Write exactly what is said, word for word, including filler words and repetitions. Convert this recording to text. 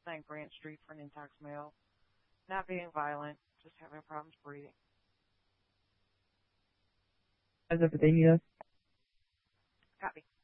saying Grant Street for an intox male. Not being violent, just having problems breathing. As if they need us. Copy.